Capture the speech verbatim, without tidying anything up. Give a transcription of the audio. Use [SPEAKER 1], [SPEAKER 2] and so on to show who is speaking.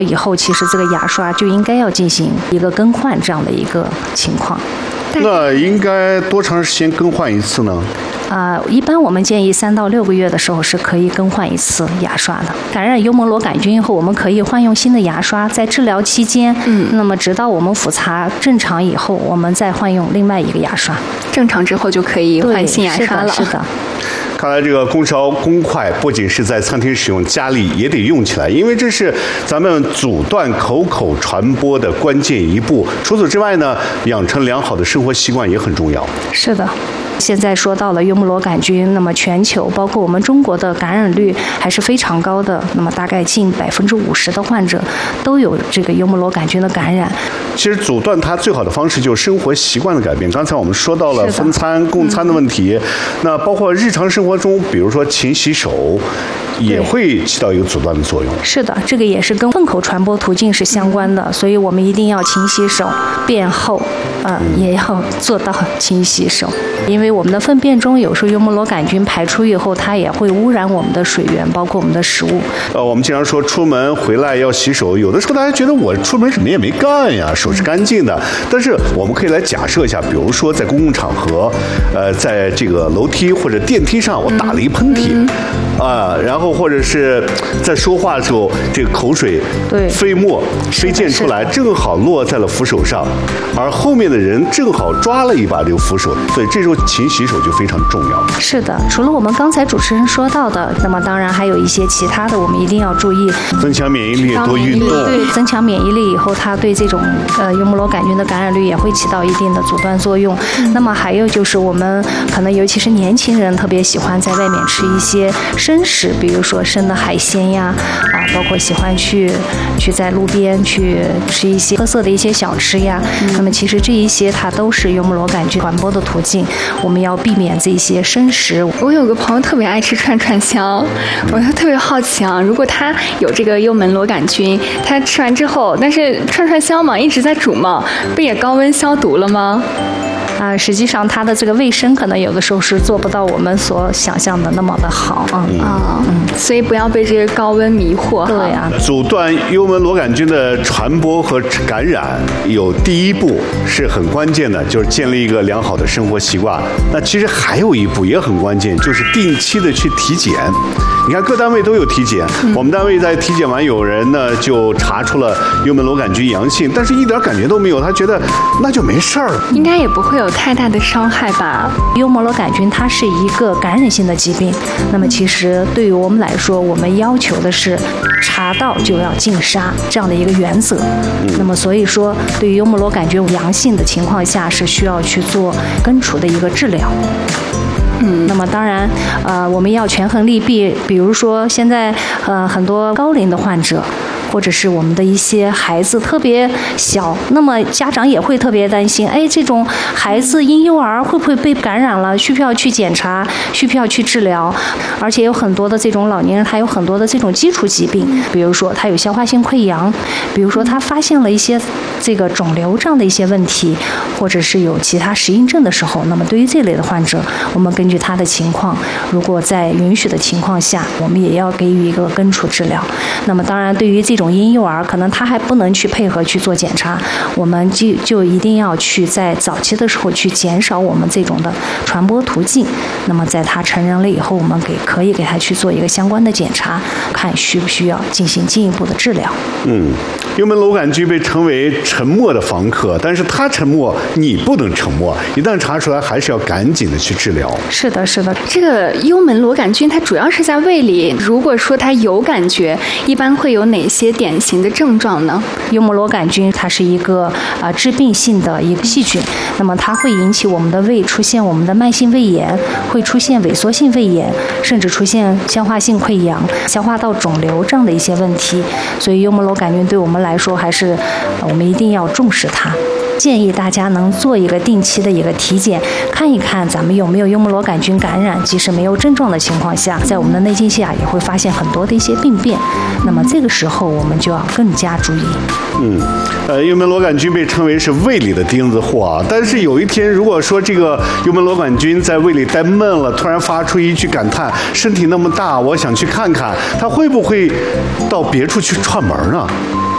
[SPEAKER 1] 以后其实这个牙刷就应该要进行一个更换这样的一个情况。
[SPEAKER 2] 那应该多长时间更换一次呢？
[SPEAKER 1] 啊、呃，一般我们建议三到六个月的时候是可以更换一次牙刷的。感染幽门螺杆菌以后，我们可以换用新的牙刷，在治疗期间，嗯，那么直到我们复查正常以后，我们再换用另外一个牙刷。
[SPEAKER 3] 正常之后就可以换新牙刷了。
[SPEAKER 1] 是的，是的。
[SPEAKER 2] 看来这个公勺公筷不仅是在餐厅使用，家里也得用起来，因为这是咱们阻断口口传播的关键一步。除此之外呢，养成良好的生活习惯也很重要。
[SPEAKER 1] 是的。现在说到了幽门螺杆菌，那么全球包括我们中国的感染率还是非常高的，那么大概近百分之五十的患者都有这个幽门螺杆菌的感染。
[SPEAKER 2] 其实阻断它最好的方式就是生活习惯的改变。刚才我们说到了分餐共餐的问题，嗯、那包括日常生活中，比如说勤洗手，也会起到一个阻断的作用。
[SPEAKER 1] 是的，这个也是跟粪口传播途径是相关的，所以我们一定要勤洗手，便后，呃，嗯、也要做到勤洗手，因为我们的粪便中有时候幽门螺杆菌排出以后，它也会污染我们的水源，包括我们的食物。
[SPEAKER 2] 呃，我们经常说出门回来要洗手，有的时候大家觉得我出门什么也没干呀，手是干净的。但是我们可以来假设一下，比如说在公共场合，呃，在这个楼梯或者电梯上，我打了一喷嚏，嗯、啊，然后或者是在说话的时候，这个口水
[SPEAKER 1] 对
[SPEAKER 2] 飞沫飞溅出来，正好落在了扶手上，而后面的人正好抓了一把这个扶手，所以这时候勤洗手就非常重要。
[SPEAKER 1] 是的，除了我们刚才主持人说到的，那么当然还有一些其他的，我们一定要注意。
[SPEAKER 2] 增强免疫力，多运动。
[SPEAKER 1] 对，增强免疫力以后，它对这种呃幽门螺杆菌的感染率也会起到一定的阻断作用。嗯、那么还有就是我们可能尤其是年轻人特别喜欢在外面吃一些生食，比如说生的海鲜呀，啊，包括喜欢去去在路边去吃一些特色的一些小吃呀。嗯、那么其实这一些它都是幽门螺杆菌传播的途径，我们要避免这些生食。
[SPEAKER 3] 我有个朋友特别爱吃串串香，我就特别好奇啊，如果他有这个幽门螺杆菌，他吃完之后，但是串串香嘛一直在煮嘛，不也高温消毒了吗？
[SPEAKER 1] 啊，实际上它的这个卫生可能有的时候是做不到我们所想象的那么的好啊。
[SPEAKER 3] 嗯啊，嗯，所以不要被这个高温迷惑。
[SPEAKER 1] 对呀、啊，
[SPEAKER 2] 阻断幽门螺杆菌的传播和感染，有第一步是很关键的，就是建立一个良好的生活习惯。那其实还有一步也很关键，就是定期的去体检。你看各单位都有体检，嗯、我们单位在体检完，有人呢就查出了幽门螺杆菌阳性，但是一点感觉都没有，他觉得那就没事儿了，
[SPEAKER 3] 应该也不会有太大的伤害吧？
[SPEAKER 1] 幽门螺杆菌它是一个感染性的疾病，那么其实对于我们来说，我们要求的是查到就要尽杀这样的一个原则。嗯、那么所以说，对于幽门螺杆菌阳性的情况下，是需要去做根除的一个治疗。嗯，那么当然，呃，我们要权衡利弊。比如说，现在呃很多高龄的患者，或者是我们的一些孩子特别小，那么家长也会特别担心，哎，这种孩子婴幼儿会不会被感染了？需不需要去检查？需不需要去治疗？而且有很多的这种老年人，他有很多的这种基础疾病，比如说他有消化性溃疡，比如说他发现了一些这个肿瘤这样的一些问题，或者是有其他适应症的时候，那么对于这类的患者，我们根据他的情况，如果在允许的情况下，我们也要给予一个根除治疗。那么当然，对于这种婴幼儿，可能他还不能去配合去做检查，我们就就一定要去在早期的时候去减少我们这种的传播途径。那么在他成人了以后，我们给可以给他去做一个相关的检查，看需不需要进行进一步的治疗。
[SPEAKER 2] 嗯，幽门螺杆菌被称为沉默的房客，但是他沉默，你不能沉默，一旦查出来，还是要赶紧的去治疗。
[SPEAKER 1] 是的，是的。
[SPEAKER 3] 这个幽门螺杆菌它主要是在胃里，如果说它有感觉，一般会有哪些典型的症状呢？
[SPEAKER 1] 幽门螺杆菌它是一个啊、呃、致病性的一个细菌，那么它会引起我们的胃出现我们的慢性胃炎，会出现萎缩性胃炎，甚至出现消化性溃疡、消化道肿瘤这样的一些问题。所以幽门螺杆菌对我们来说还是、呃、我们一定要重视它。建议大家能做一个定期的一个体检，看一看咱们有没有幽门螺杆菌感染。即使没有症状的情况下，在我们的内镜下也会发现很多的一些病变。那么这个时候我们就要更加注意。
[SPEAKER 2] 嗯，呃，幽门螺杆菌被称为是胃里的钉子户啊。但是有一天，如果说这个幽门螺杆菌在胃里待闷了，突然发出一句感叹：“身体那么大，我想去看看。”它会不会到别处去串门呢？